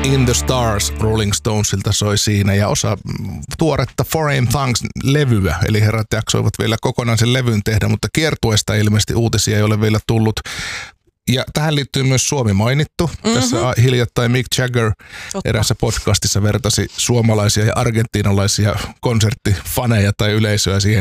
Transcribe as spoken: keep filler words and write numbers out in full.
In the Stars Rolling Stonesilta soi siinä ja osa tuoretta Foreign Tongues-levyä, eli herrat jaksoivat vielä kokonaisen levyn tehdä, mutta kiertueesta ilmeisesti uutisia ei ole vielä tullut. Ja tähän liittyy myös Suomi mainittu. Mm-hmm. Tässä hiljattain Mick Jagger Totta. erässä podcastissa vertasi suomalaisia ja argentiinalaisia konserttifaneja tai yleisöä siihen